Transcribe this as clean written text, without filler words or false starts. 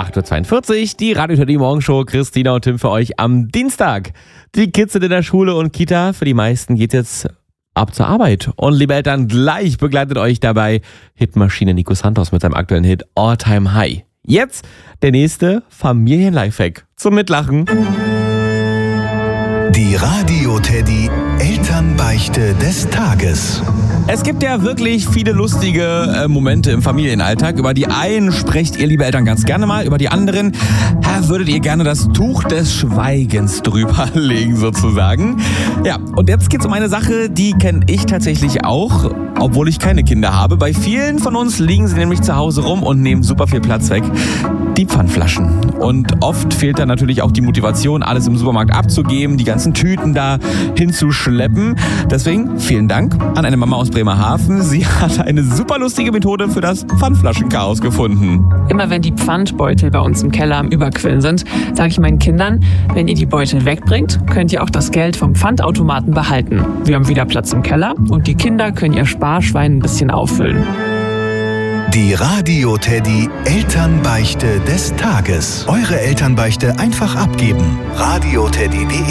8.42 Uhr, die Radio Teddy Morgenshow, Christina und Tim für euch am Dienstag. Die Kids sind in der Schule und Kita, für die meisten geht jetzt ab zur Arbeit. Und liebe Eltern, gleich begleitet euch dabei Hitmaschine Nico Santos mit seinem aktuellen Hit All Time High. Jetzt der nächste Familien-Lifehack zum Mitlachen. Die Radio Teddy Elternbeichte des Tages. Es gibt ja wirklich viele lustige Momente im Familienalltag. Über die einen sprecht ihr, liebe Eltern, ganz gerne mal. Über die anderen würdet ihr gerne das Tuch des Schweigens drüber legen, sozusagen. Ja, und jetzt geht's um eine Sache, die kenne ich tatsächlich auch, obwohl ich keine Kinder habe. Bei vielen von uns liegen sie nämlich zu Hause rum und nehmen super viel Platz weg. Die Pfandflaschen. Und oft fehlt dann natürlich auch die Motivation, alles im Supermarkt abzugeben, die ganzen Tüten da hinzuschleppen. Deswegen vielen Dank an eine Mama aus Bremerhaven. Sie hat eine super lustige Methode für das Pfandflaschenchaos gefunden. Immer wenn die Pfandbeutel bei uns im Keller am Überquillen sind, sage ich meinen Kindern, wenn ihr die Beutel wegbringt, könnt ihr auch das Geld vom Pfandautomaten behalten. Wir haben wieder Platz im Keller und die Kinder können ihr Sparschwein ein bisschen auffüllen. Die Radio Teddy Elternbeichte des Tages. Eure Elternbeichte einfach abgeben. radioteddy.de